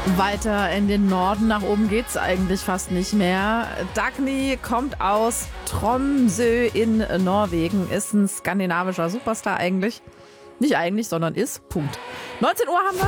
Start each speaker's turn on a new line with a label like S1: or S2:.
S1: Weiter in den Norden, nach oben geht's eigentlich fast nicht mehr. Dagny kommt aus Tromsø in Norwegen, ist ein skandinavischer Superstar eigentlich. Nicht eigentlich, sondern ist. Punkt. 19 Uhr haben wir.